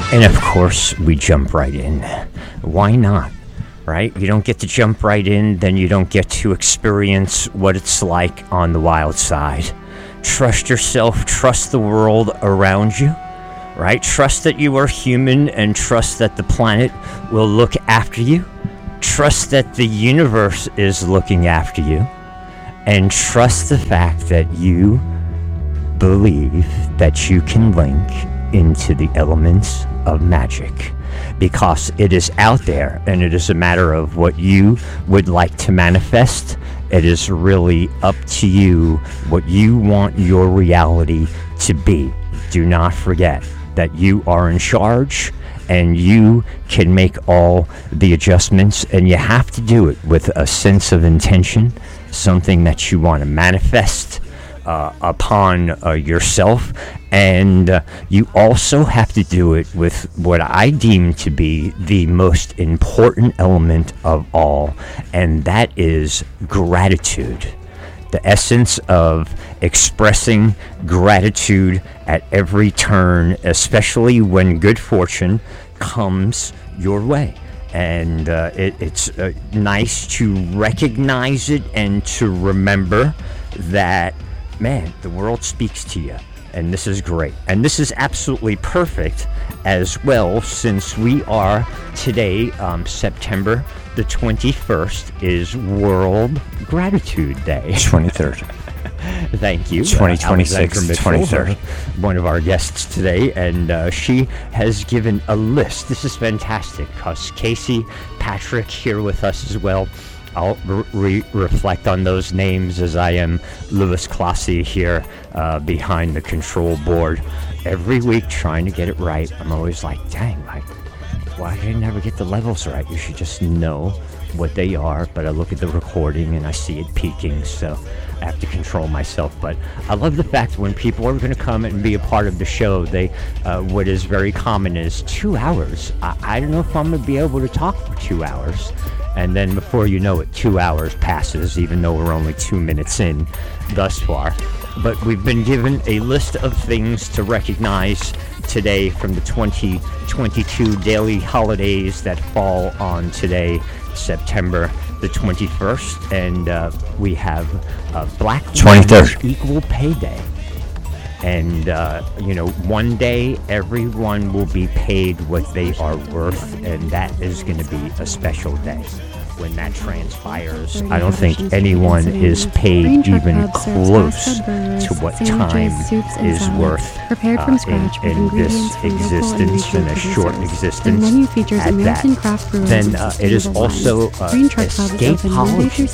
And of course, we jump right in. Why not? Right? You don't get to jump right in, then you don't get to experience what it's like on the wild side. Trust yourself, trust the world around you, right? Trust that you are human and trust that the planet will look after you. Trust that the universe is looking after you. And trust the fact that you believe that you can link into the elements of magic, because it is out there and it is a matter of what you would like to manifest. It is really up to you what you want your reality to be. Do not forget that you are in charge and you can make all the adjustments, and you have to do it with a sense of intention, something that you want to manifest upon yourself. And you also have to do it with what I deem to be the most important element of all, and that is gratitude. The essence of expressing gratitude at every turn, especially when good fortune comes your way. And it's nice to recognize it and to remember that, man, the world speaks to you. And this is great. And this is absolutely perfect as well, since we are today, September the 21st, is World Gratitude Day. 23rd. Thank you. 2026, 23rd. One of our guests today, and she has given a list. This is fantastic, because Casey Patrick here with us as well. I'll reflect on those names as I am Louis Classie here behind the control board every week, trying to get it right. I'm always like, dang, why did I never get the levels right? You should just know what they are. But I look at the recording and I see it peaking, so I have to control myself. But I love the fact when people are going to come and be a part of the show, they what is very common is 2 hours. I don't know if I'm going to be able to talk for 2 hours. And then before you know it, 2 hours passes, even though we're only 2 minutes in thus far. But we've been given a list of things to recognize today from the 2022 daily holidays that fall on today, September the 21st. And we have Black 23rd Equal Pay Day. And, one day everyone will be paid what they are worth, and that is going to be a special day when that transpires. I don't think anyone is paid even close to what time is worth in this existence, in a short existence at that. Then it is also Escape Holiday.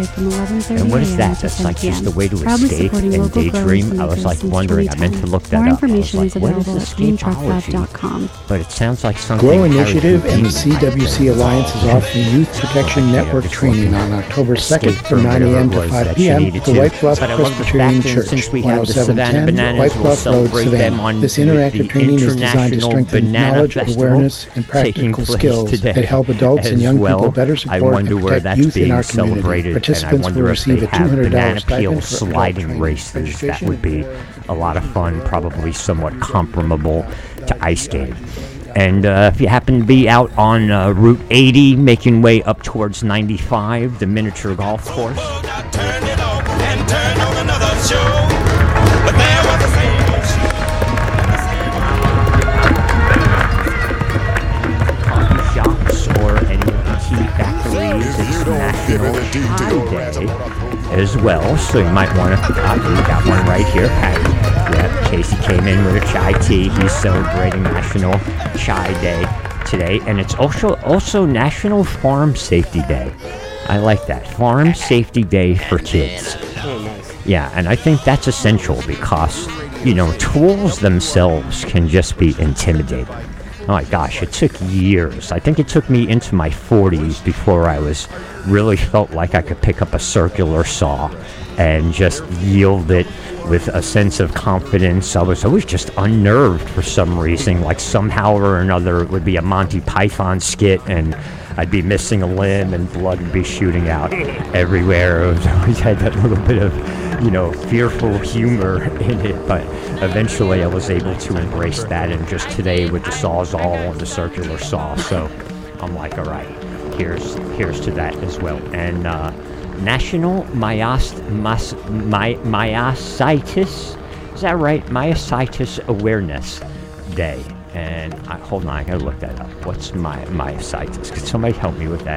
And what is that? That's like just a way to escape and daydream. I was like wondering, I meant to look that up. I was like, what is Escapeology? But it sounds like something. Grow Initiative and the CWC Alliance is offering Youth Protection Network training on October 2nd from 9 a.m. to 5 p.m. at the White Bluff Presbyterian Church, 10710 White Bluff Road, Savannah. This interactive training is designed to strengthen knowledge, awareness, and practical skills that help adults and young people better support and protect youth in our community. Participants will receive a $200 stipend for sliding races. That would be a lot of fun, probably somewhat comparable to ice skating. And if you happen to be out on Route 80, making way up towards 95, the miniature golf course. Coffee shops or any of the tea factories, it's National Chai Day as well. So you might want to, we got one right here, Patty. Yep, Casey came in with a chai tea. He's celebrating National Chai Day today. And it's also National Farm Safety Day. I like that. Farm Safety Day for kids. Yeah, and I think that's essential because, tools themselves can just be intimidating. Oh my gosh, it took years. I think it took me into my 40s before I really felt like I could pick up a circular saw and just yield it with a sense of confidence. I was always just unnerved for some reason, like somehow or another it would be a Monty Python skit and I'd be missing a limb and blood would be shooting out everywhere. I always had that little bit of, fearful humor in it, but eventually I was able to embrace that, and just today with the Sawzall and the circular saw, so I'm like, all right, here's to that as well. And National Myositis, is that right? Myositis Awareness Day. And hold on, I gotta look that up. What's myositis? Could somebody help me with that?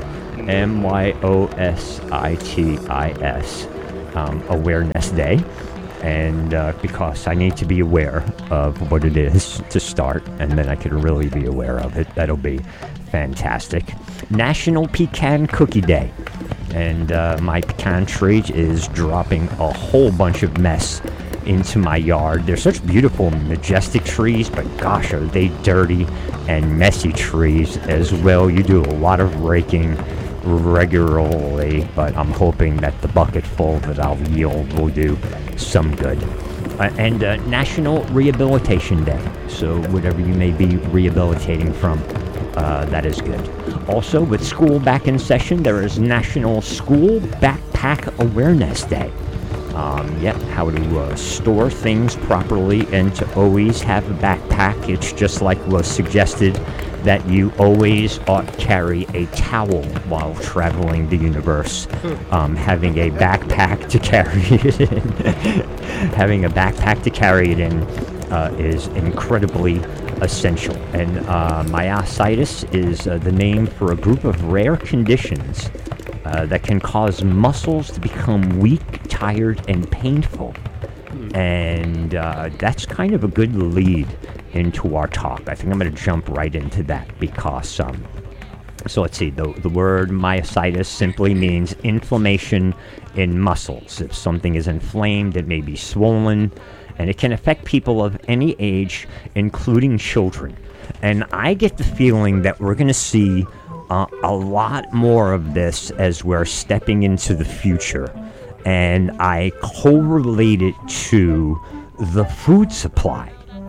MYOSITIS, Awareness Day. And because I need to be aware of what it is to start, and then I can really be aware of it. That'll be fantastic. National Pecan Cookie Day. And my pecan tree is dropping a whole bunch of mess into my yard. They're such beautiful, majestic trees, but gosh, are they dirty and messy trees as well. You do a lot of raking regularly, but I'm hoping that the bucket full that I'll yield will do some good. And National Rehabilitation Day. So whatever you may be rehabilitating from, that is good. Also, with school back in session, there is National School Backpack Awareness Day. How to store things properly and to always have a backpack. It's just like was suggested that you always ought to carry a towel while traveling the universe. Having a backpack to carry it in, is incredibly essential. And myositis is the name for a group of rare conditions that can cause muscles to become weak, tired, and painful. And that's kind of a good lead into our talk. I think I'm going to jump right into that because, so let's see, the word myositis simply means inflammation in muscles. If something is inflamed, it may be swollen, and it can affect people of any age, including children. And I get the feeling that we're going to see a lot more of this as we're stepping into the future. And I correlate it to the food supply.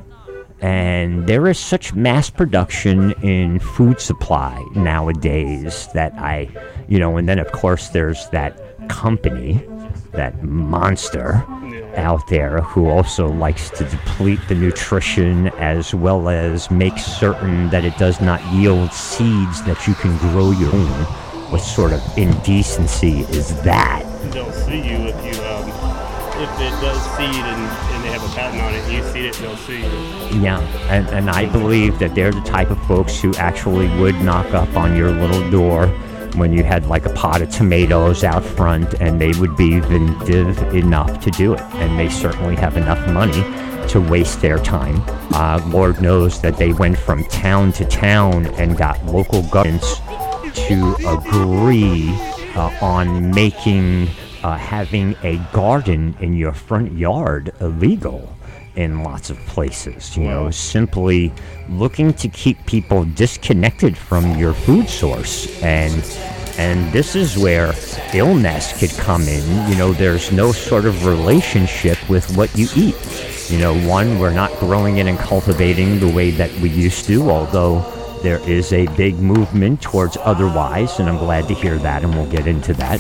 And there is such mass production in food supply nowadays that and then of course there's that company, that monster out there who also likes to deplete the nutrition as well as make certain that it does not yield seeds that you can grow your own. What sort of indecency is that? They'll sue you if it does seed and they have a patent on it, you seed it, they'll sue you. Yeah, and I believe that they're the type of folks who actually would knock up on your little door when you had like a pot of tomatoes out front, and they would be vindictive enough to do it. And they certainly have enough money to waste their time. Lord knows that they went from town to town and got local governments to agree on making having a garden in your front yard illegal in lots of places, simply looking to keep people disconnected from your food source. And this is where illness could come in. There's no sort of relationship with what you eat. One, we're not growing it and cultivating the way that we used to, although there is a big movement towards otherwise, and I'm glad to hear that, and we'll get into that.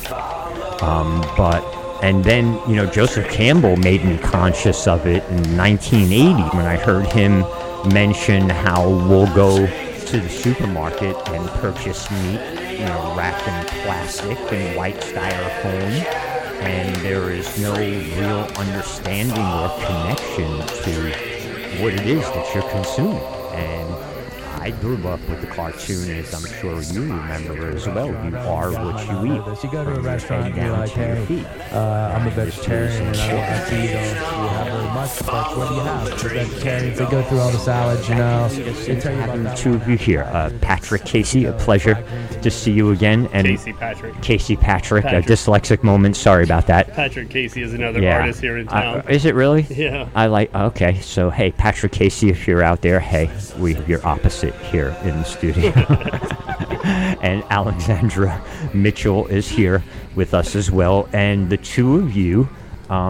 And then, Joseph Campbell made me conscious of it in 1980 when I heard him mention how we'll go to the supermarket and purchase meat, wrapped in plastic and white styrofoam, and there is no real understanding or connection to what it is that you're consuming. And I grew up with the cartoon, as I'm sure you remember as well. You are what you eat. You go to a restaurant and you're like, hey, I'm a vegetarian and I don't like to eat you have very much, but what do you have? The vegetarians, they go through all the salads, They tell you about that. Two of you here. Patrick Casey, a pleasure to see you again. And Casey Patrick, a dyslexic moment. Sorry about that. Patrick Casey is another artist here in town. Is it really? Yeah. Okay. So, hey, Patrick Casey, if you're out there, hey, you're opposite here in the studio. And Alexandra Mitchell is here with us as well. And the two of you,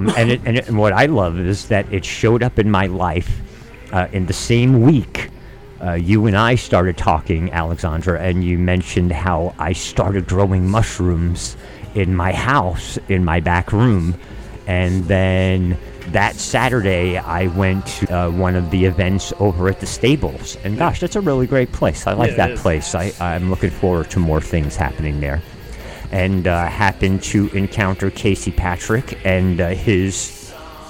and what I love is that it showed up in my life in the same week you and I started talking, Alexandra, and you mentioned how I started growing mushrooms in my house, in my back room. And then that Saturday, I went to one of the events over at the stables. And gosh, that's a really great place. I like that place. I'm looking forward to more things happening there. And happened to encounter Casey Patrick and his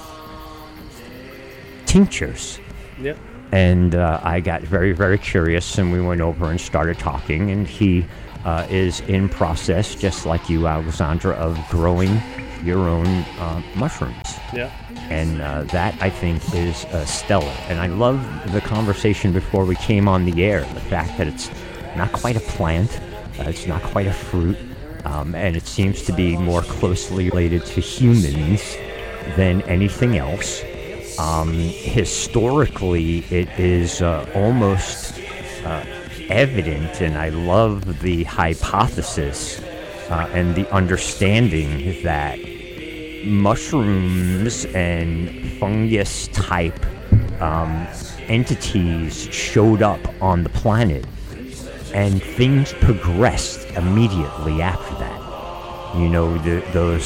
tinctures. Yep. And I got very, very curious, and we went over and started talking. And he is in process, just like you, Alexandra, of growing your own mushrooms. Yeah. And that, I think, is stellar. And I love the conversation before we came on the air, the fact that it's not quite a plant, it's not quite a fruit, and it seems to be more closely related to humans than anything else. Historically, it is almost evident, and I love the hypothesis and the understanding that mushrooms and fungus type entities showed up on the planet, and things progressed immediately after that. You know, the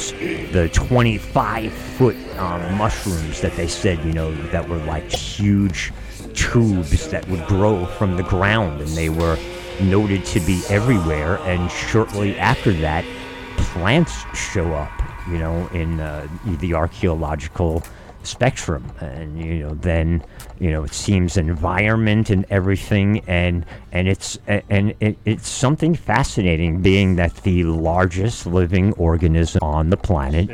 25-foot mushrooms that they said, you know, that were like huge tubes that would grow from the ground, and they were noted to be everywhere. And shortly after that, plants show up, you know, in the archaeological spectrum. And, you know, then, you know, it seems environment and everything, and it's something fascinating, being that the largest living organism on the planet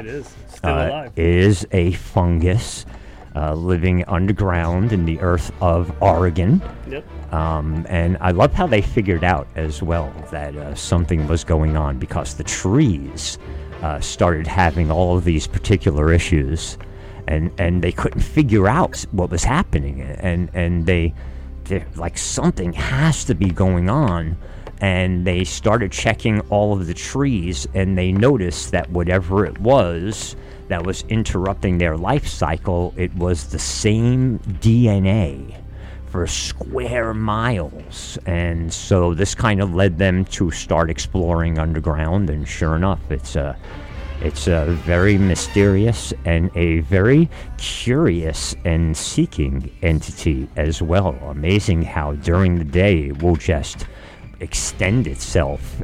is a fungus living underground in the earth of Oregon. Yep. And I love how they figured out as well that something was going on, because the trees started having all of these particular issues, and they couldn't figure out what was happening, and they're like, something has to be going on. And they started checking all of the trees, and they noticed that whatever it was that was interrupting their life cycle, it was the same DNA for square miles. And so this kind of led them to start exploring underground, and sure enough, it's a very mysterious and a very curious and seeking entity as well. Amazing how during the day it will just extend itself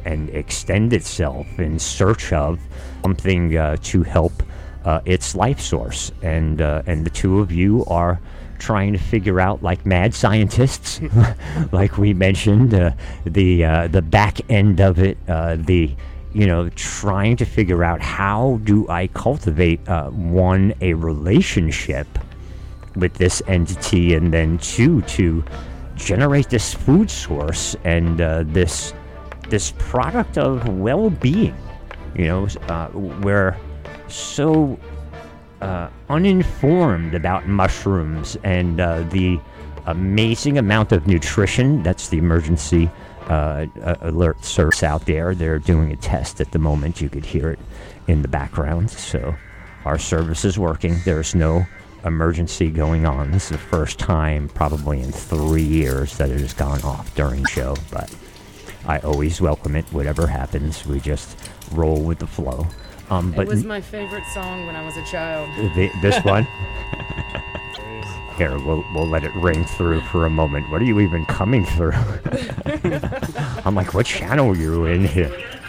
in search of something to help its life source. And the two of you are trying to figure out, like mad scientists, like we mentioned, the back end of it, trying to figure out, how do I cultivate, one, a relationship with this entity, and then two, to generate this food source and this product of well-being. We're so uninformed about mushrooms and the amazing amount of nutrition. That's the emergency alert service out there. They're doing a test at the moment. You could hear it in the background. So our service is working. There's no emergency going on. This is the first time probably in 3 years that it has gone off during the show, but I always welcome it. Whatever happens, we just roll with the flow. It was my favorite song when I was a child. This one? Here, we'll let it ring through for a moment. What are you even coming through? I'm like, what channel are you in here?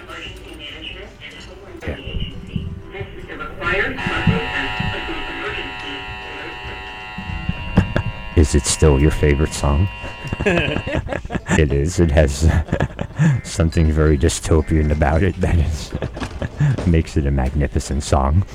Is it still your favorite song? It is. It has something very dystopian about it that makes it a magnificent song.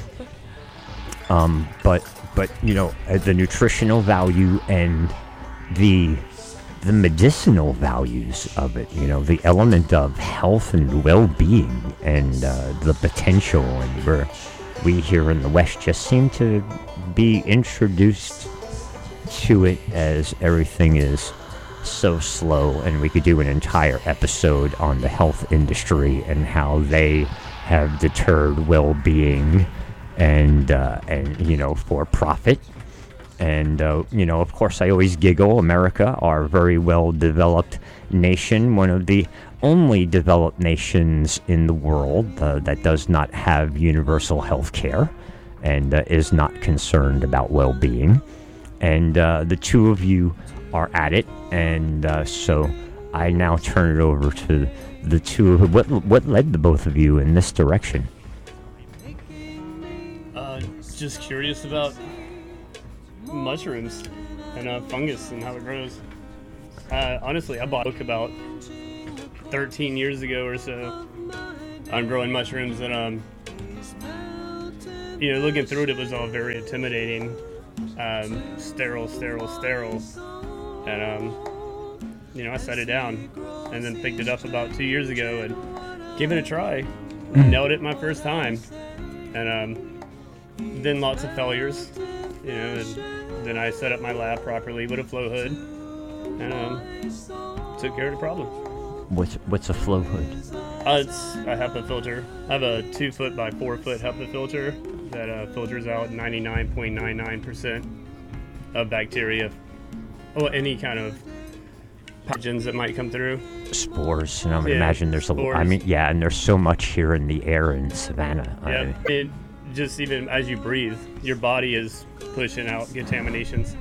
But the nutritional value and the medicinal values of it, the element of health and well-being, and the potential, and we here in the West just seem to be introduced to it as everything is so slow. And we could do an entire episode on the health industry and how they have deterred well-being and for profit, And, of course, I always giggle. America, our very well-developed nation, one of the only developed nations in the world that does not have universal health care and is not concerned about well-being. And the two of you are at it, and so I now turn it over to the two of you. What led the both of you in this direction? Just curious about mushrooms and fungus and how it grows. Honestly, I bought a book about 13 years ago or so on growing mushrooms, and looking through it was all very intimidating. Sterile, and I set it down and then picked it up about 2 years ago and gave it a try. Nailed it my first time, and then lots of failures, and then I set up my lab properly with a flow hood and took care of the problem. What's a flow hood? It's a HEPA filter. I have a 2 foot by 4 foot HEPA filter that filters out 99.99% of bacteria, or any kind of pathogens that might come through. Spores, and I would imagine there's and there's so much here in the air in Savannah. Yeah, just even as you breathe, your body is pushing out contaminations.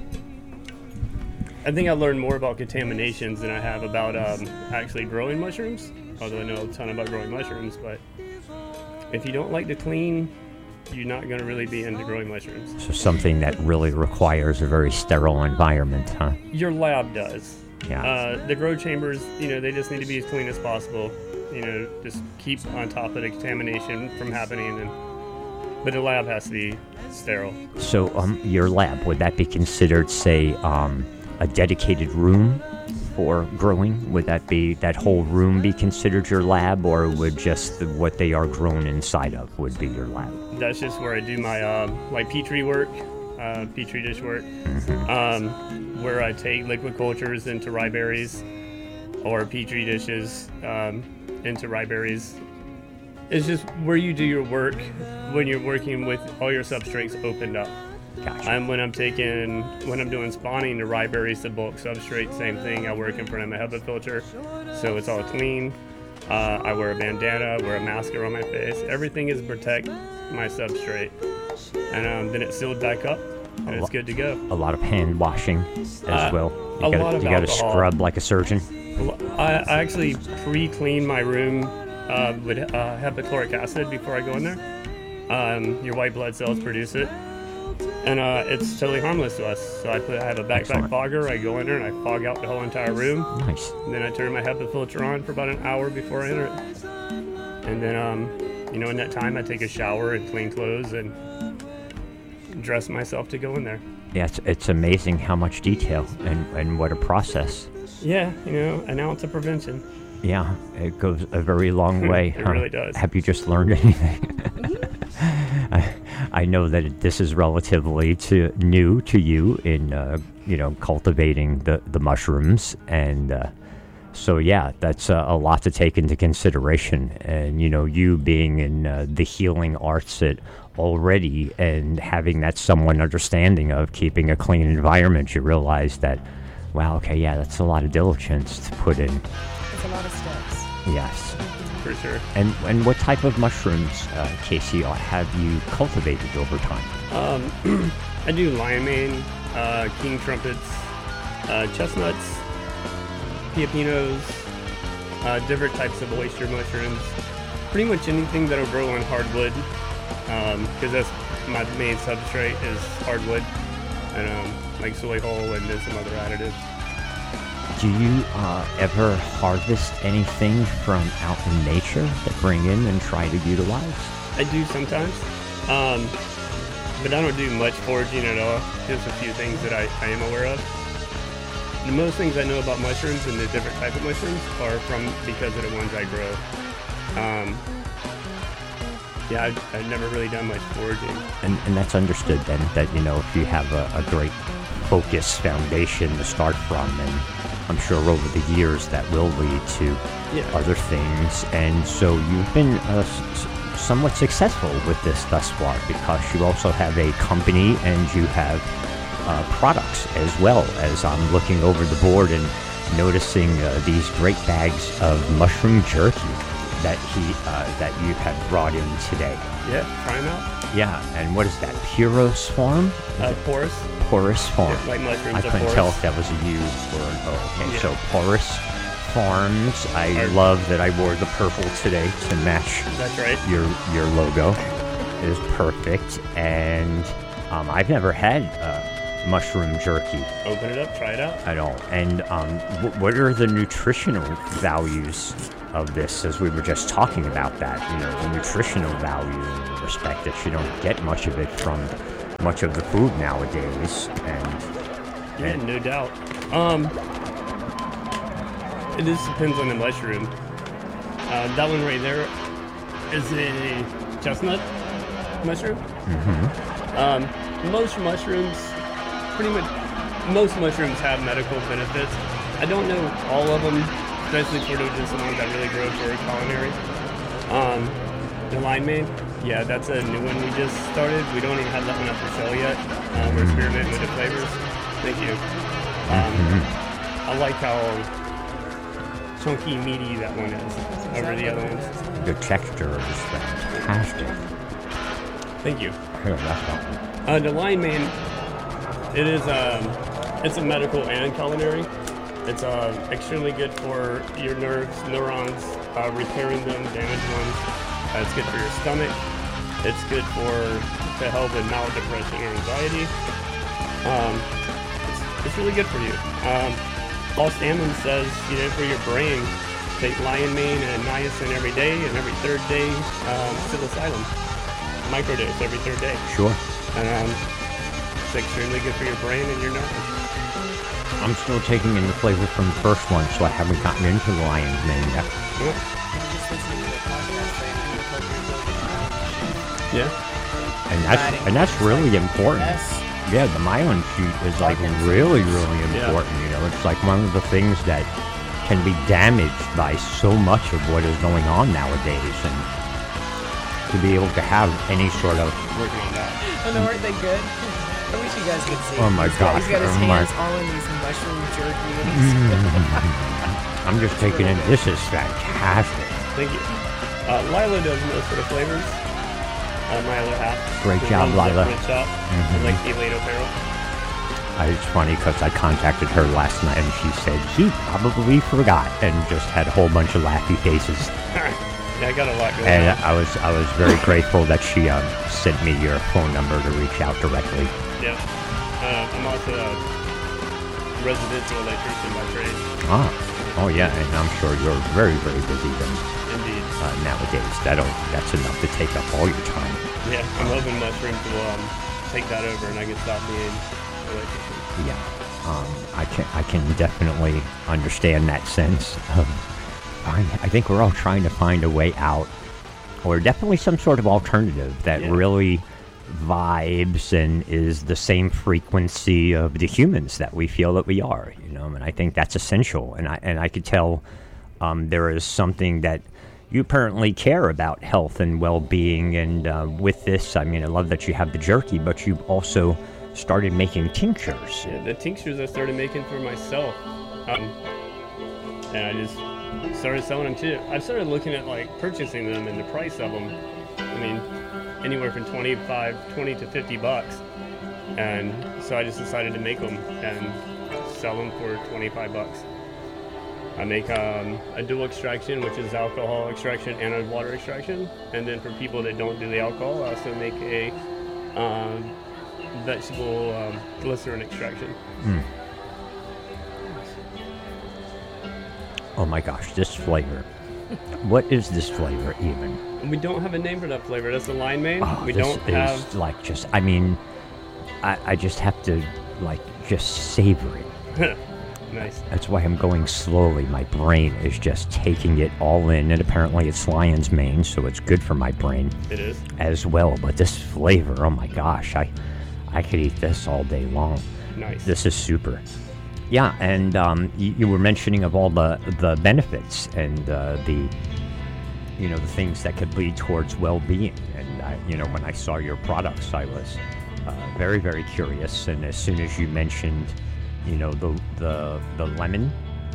I think I learned more about contaminations than I have about actually growing mushrooms, although I know a ton about growing mushrooms, but if you don't like to clean, you're not going to really be into growing mushrooms. So something that really requires a very sterile environment, huh? Your lab does. Yeah. The grow chambers, they just need to be as clean as possible. Just keep on top of the contamination from happening, but the lab has to be sterile. So your lab, would that be considered, say, a dedicated room for growing? Would that whole room be considered your lab, or would just what they are grown inside of would be your lab? That's just where I do my petri work, petri dish work, where I take liquid cultures into ryeberries or petri dishes into ryeberries. It's just where you do your work when you're working with all your substrates opened up. Gotcha. When I'm doing spawning the ryeberries to bulk substrate, same thing. I work in front of my HEPA filter, so it's all clean. I wear a bandana, I wear a mask around my face. Everything is to protect my substrate, and then it's sealed back up, and it's good to go. A lot of hand washing as well. You got to scrub like a surgeon. I actually pre-clean my room with hypochloric acid before I go in there. Your white blood cells produce it, and it's totally harmless to us. So I have a backpack fogger. I go in there and I fog out the whole entire room. Nice. And then I turn my HEPA filter on for about an hour before I enter it. And then, in that time, I take a shower and clean clothes and dress myself to go in there. Yeah, it's amazing how much detail and what a process. Yeah, an ounce of prevention. Yeah, it goes a very long way. It really does. Have you just learned anything? I know that this is relatively new to you in cultivating the mushrooms, and so yeah, that's a lot to take into consideration. And you being in the healing arts already, and having that somewhat understanding of keeping a clean environment, you realize that, wow, okay, yeah, that's a lot of diligence to put in. It's a lot of steps. Yes. For sure. And what type of mushrooms, Casey, have you cultivated over time? I do liamane, king trumpets, chestnuts, piopinos, different types of oyster mushrooms. Pretty much anything that'll grow on hardwood, because that's my main substrate is hardwood, and like soy hull and then some other additives. Do you ever harvest anything from out in nature that bring in and try to utilize? I do sometimes, but I don't do much foraging at all. Just a few things that I am aware of. The most things I know about mushrooms and the different type of mushrooms are because of the ones I grow. I've never really done much foraging. And that's understood then, that if you have a great focus foundation to start from, and I'm sure over the years that will lead to other things. And so you've been somewhat successful with this thus far, because you also have a company and you have products as well, as I'm looking over the board and noticing these great bags of mushroom jerky that you have brought in today. Yeah, try them out. Yeah, and what is that? Puros Farm? Porous. Porous Farm. Yeah, like mushrooms. I couldn't tell if that was a U or an O. Okay, so Porous Farms. I love that I wore the purple today to match. That's right. Your logo is perfect, and I've never had mushroom jerky. Open it up, try it out. At all. And what are the nutritional values of this? As we were just talking about that, the nutritional value in the respect that you don't get much of it from much of the food nowadays. And no doubt. It just depends on the mushroom. That one right there is a chestnut mushroom. Most mushrooms have medical benefits. I don't know all of them, especially for just the ones that really grow for culinary. The line main, yeah, that's a new one we just started. We don't even have that one up for sale yet. We're experimenting with the flavors. Thank you. I like how chunky, meaty that one is over the other ones. The texture is fantastic. Thank you. Here, that's awesome. The line main, it is it's a medical and culinary. It's extremely good for your nerves, neurons, repairing them, damaged ones. It's good for your stomach. It's good to help with mild depression or anxiety. It's really good for you. Paul Stammen says, for your brain, take lion mane and niacin every day, and every third day, psilocybin. Microdose every third day. Sure. And it's extremely good for your brain and your nerves. I'm still taking in the flavor from the first one, so I haven't gotten into the lion's mane yet. Yeah. And that's really important. Yeah, the myelin sheet is like really, really important. It's like one of the things that can be damaged by so much of what is going on nowadays, and to be able to have any sort of working on that. Oh no, aren't they good? I wish you guys could see. Oh my gosh! He's got his hands all in these mushroom jerky. I'm just taking it. This is fantastic. Thank you. Lila does most of the flavors. My other half. Great job, Lila. Like Elaine O'Farrell. It's funny because I contacted her last night and she said she probably forgot and just had a whole bunch of laughy faces. Yeah, I got a lot going on. And I was very grateful that she sent me your phone number to reach out directly. Yeah. I'm also a residential electrician by trade. Oh yeah, and I'm sure you're very, very busy then. Indeed. Nowadays, that's enough to take up all your time. Yeah, I'm hoping mushrooms will take that over and I can stop being electrician. Yeah, I can definitely understand that sense of. I think we're all trying to find a way out, or definitely some sort of alternative that really vibes and is the same frequency of the humans that we feel that we are, and I think that's essential. And I could tell there is something that you apparently care about health and well-being, and with this, I love that you have the jerky, but you've also started making tinctures. Yeah, the tinctures I started making for myself, and I just started selling them too. I've started looking at purchasing them and the price of them. Anywhere from 20 to $50, and so I just decided to make them and sell them for $25. I make a dual extraction, which is alcohol extraction and a water extraction, and then for people that don't do the alcohol, I also make a vegetable glycerin extraction. Oh my gosh, this flavor. What is this flavor even? We don't have a name for that flavor. That's the line main. Oh, I just have to just savor it. Nice. That's why I'm going slowly. My brain is just taking it all in, and apparently it's lion's mane, so it's good for my brain. It is. As well, but this flavor, oh my gosh, I could eat this all day long. Nice. This is super. Yeah, and you were mentioning of all the benefits and the things that could lead towards well-being. And when I saw your products, I was very, very curious. And as soon as you mentioned, the lemon,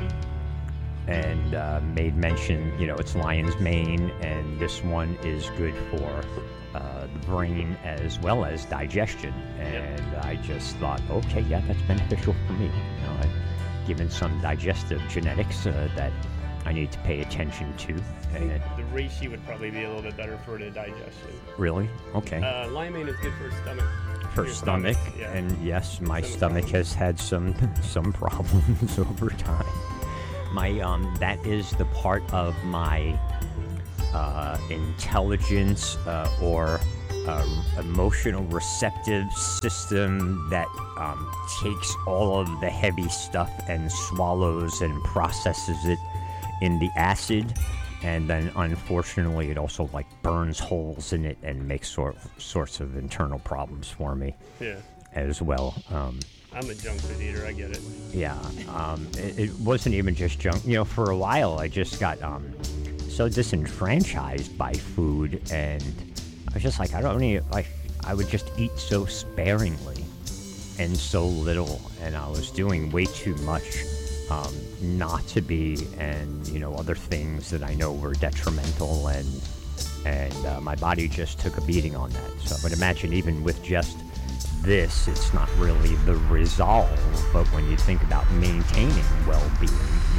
and made mention, it's lion's mane, and this one is good for the brain as well as digestion. And I just thought, okay, yeah, that's beneficial for me. I've given some digestive genetics that I need to pay attention to. And the reishi would probably be a little bit better for the digestion. Really? Okay. Lion's mane is good for stomach. For stomach, yeah. And yes, my stomach has had some problems over time. That is the part of my intelligence or emotional receptive system that takes all of the heavy stuff and swallows and processes it in the acid, and then unfortunately it also burns holes in it and makes sorts of internal problems for me. Yeah. As well. I'm a junk food eater, I get it. Yeah, it wasn't even just junk. For a while I just got so disenfranchised by food, and I was just I would just eat so sparingly and so little, and I was doing way too much not to be, and other things that I know were detrimental, and my body just took a beating on that. So I would imagine even with just this, it's not really the resolve, but when you think about maintaining well-being,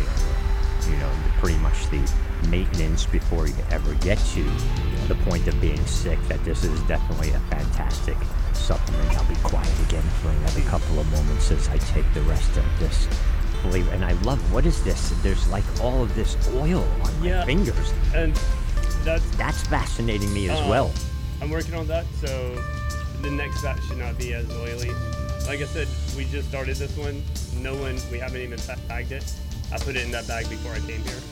pretty much the maintenance before you ever get to the point of being sick, that this is definitely a fantastic supplement. I'll be quiet again for another couple of moments as I take the rest of this flavor. And I love, what is this? There's all of this oil on my fingers. And that's fascinating me as well. I'm working on that, so the next batch should not be as oily. Like I said, we just started this one. We haven't even bagged it. I put it in that bag before I came here.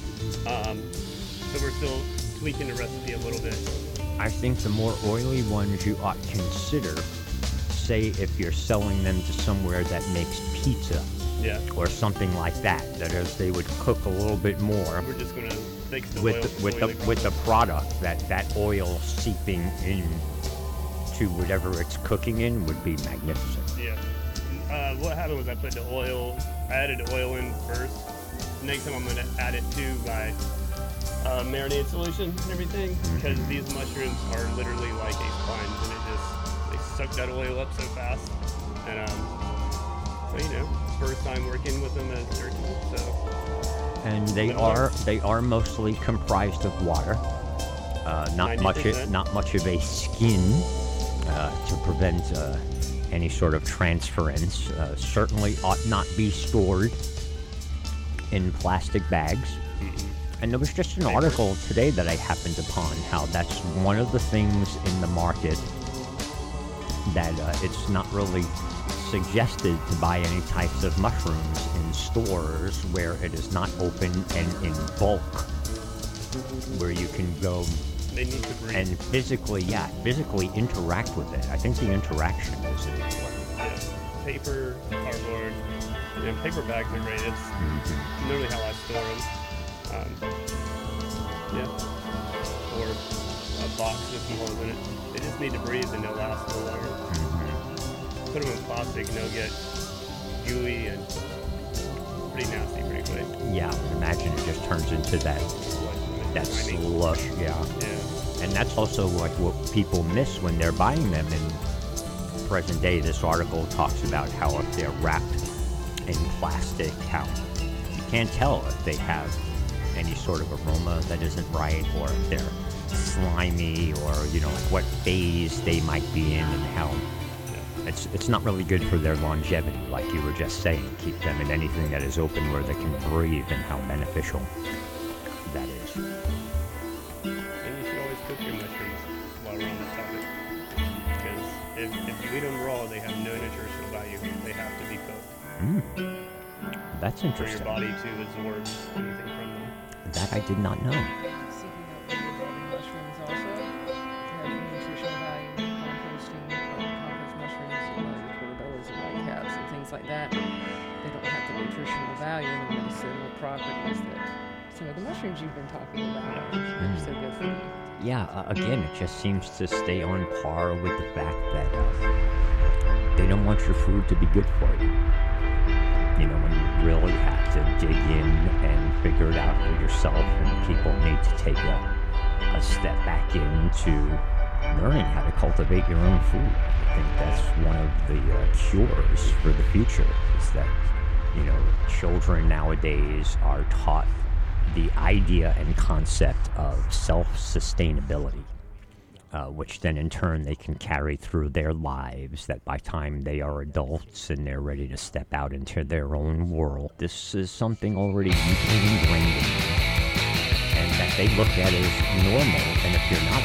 So we're still tweaking the recipe a little bit. I think the more oily ones you ought to consider, say if you're selling them to somewhere that makes pizza. Yeah. Or something like that. That is, they would cook a little bit more. We're just gonna fix the with the product, that oil seeping in to whatever it's cooking in would be magnificent. Yeah. What happened was I added the oil in first. Next time I'm going to add it to my marinade solution and everything, because these mushrooms are literally like a sponge, and they suck that oil up so fast. And so first time working with them as turkey, so. And they are mostly comprised of water. Not 90%. Not much of a skin to prevent any sort of transference. Certainly ought not be stored in plastic bags. And there was just an article today that I happened upon how that's one of the things in the market that it's not really suggested to buy any types of mushrooms in stores where it is not open and in bulk, where you can go they need to breathe. And physically interact with it. I think the interaction is important. Yeah. Paper, cardboard, paper bags are great. It's literally how I store them. Or a box with some holes in it. They just need to breathe and they'll last a little longer. Put them in plastic and they'll get gooey and pretty nasty pretty quick. Yeah, imagine it just turns into that slush. Yeah. And that's also like what people miss when they're buying them. In present day, this article talks about how if they're wrapped in plastic, how you can't tell if they have any sort of aroma that isn't right, or if they're slimy, or like what phase they might be in, and how it's not really good for their longevity, like you were just saying. Keep them in anything that is open where they can breathe, and how beneficial that is. And you should always cook your mushrooms while we're on the topic, because if you eat them raw, they have no nutritional value. They have to be cooked. That's interesting. For your body to absorb anything from them. That I did not know. Speaking of mushrooms also, they have nutritional value in composting, compost mushrooms, your portobellos and whitecaps and things like that. They don't have the nutritional value and the medicinal properties that some of the mushrooms you've been talking about are so good for you. Yeah, again, it just seems to stay on par with the fact that They don't want your food to be good for you. You know, when you really have to dig in and figure it out for yourself, and people need to take a step back into learning how to cultivate your own food. I think that's one of the cures for the future, is that, you know, children nowadays are taught the idea and concept of self-sustainability, which then in turn they can carry through their lives, that by the time they are adults and they're ready to step out into their own world, this is something already deeply ingrained in them, and that they look at as normal. And if you're not